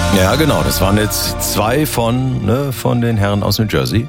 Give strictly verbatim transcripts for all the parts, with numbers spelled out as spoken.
Ja, genau. Das waren jetzt zwei von, ne, von den Herren aus New Jersey.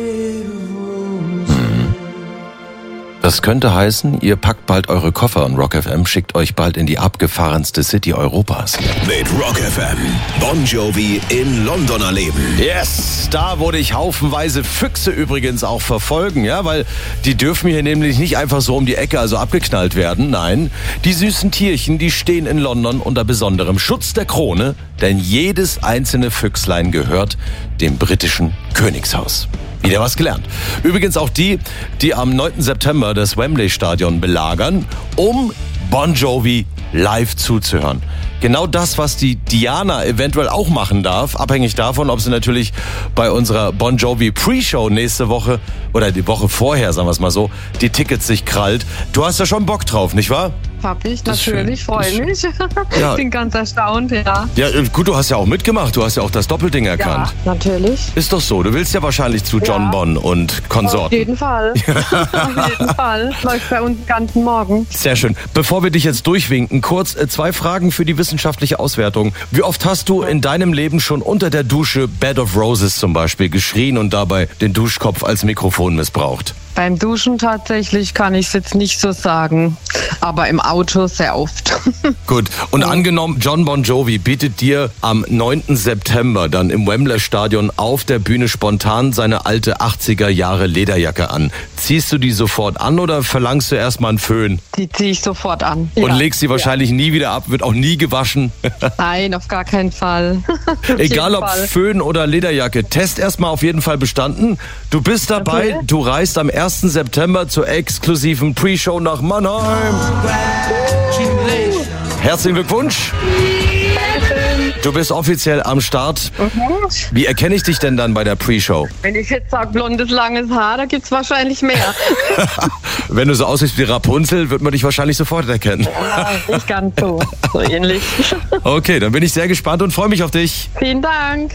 Das könnte heißen, ihr packt bald eure Koffer und Rock F M schickt euch bald in die abgefahrenste City Europas. Mit Rock F M. Bon Jovi in London erleben. Yes, da wurde ich haufenweise Füchse übrigens auch verfolgen, ja, weil die dürfen hier nämlich nicht einfach so um die Ecke, also abgeknallt werden. Nein, die süßen Tierchen, die stehen in London unter besonderem Schutz der Krone, denn jedes einzelne Füchslein gehört dem britischen Königshaus. Wieder was gelernt. Übrigens auch die, die am neunten September das Wembley-Stadion belagern, um Bon Jovi live zuzuhören. Genau das, was die Diana eventuell auch machen darf, abhängig davon, ob sie natürlich bei unserer Bon Jovi Pre-Show nächste Woche oder die Woche vorher, sagen wir es mal so, die Tickets sich krallt. Du hast ja schon Bock drauf, nicht wahr? Hab ich, Das ist natürlich, schön. freue mich. Ja. Bin ganz erstaunt, ja. Ja, gut, du hast ja auch mitgemacht, du hast ja auch das Doppelding erkannt. Ja, natürlich. Ist doch so, du willst ja wahrscheinlich zu John Ja. Bon und Auf Konsorten. jeden Fall. Auf jeden Fall. Läuft bei uns den ganzen Morgen. Sehr schön. Bevor wir dich jetzt durchwinken, kurz äh, zwei Fragen für die wissenschaftliche Auswertung. Wie oft hast du in deinem Leben schon unter der Dusche Bed of Roses zum Beispiel geschrien und dabei den Duschkopf als Mikrofon missbraucht? Beim Duschen tatsächlich kann ich es jetzt nicht so sagen, aber im Auto sehr oft. Gut, und angenommen, John Bon Jovi bietet dir am neunten September dann im Wembley-Stadion auf der Bühne spontan seine alte achtziger Jahre Lederjacke an. Ziehst du die sofort an oder verlangst du erstmal einen Föhn? Die ziehe ich sofort an. Und Ja. legst sie wahrscheinlich nie wieder ab, wird auch nie gewaschen. Nein, auf gar keinen Fall. Auf Egal jeden ob Fall. Föhn oder Lederjacke, Test erstmal auf jeden Fall bestanden. Du bist dabei, Okay. du reist am ersten September zur exklusiven Pre-Show nach Mannheim. Herzlichen Glückwunsch. Du bist offiziell am Start. Wie erkenne ich dich denn dann bei der Pre-Show? Wenn ich jetzt sage blondes, langes Haar, da gibt's wahrscheinlich mehr. Wenn du so aussiehst wie Rapunzel, wird man dich wahrscheinlich sofort erkennen. Ja, nicht ganz so. So ähnlich. Okay, dann bin ich sehr gespannt und freue mich auf dich. Vielen Dank.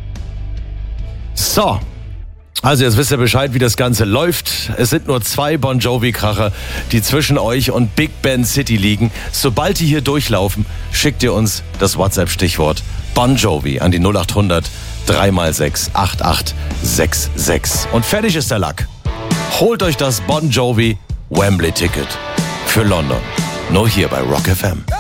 So, also jetzt wisst ihr Bescheid, wie das Ganze läuft. Es sind nur zwei Bon Jovi-Kracher, die zwischen euch und Big Ben City liegen. Sobald die hier durchlaufen, schickt ihr uns das WhatsApp-Stichwort Bon Jovi an die null acht hundert drei mal sechs acht acht sechs sechs. Und fertig ist der Lack. Holt euch das Bon Jovi Wembley-Ticket für London. Nur hier bei Rock F M.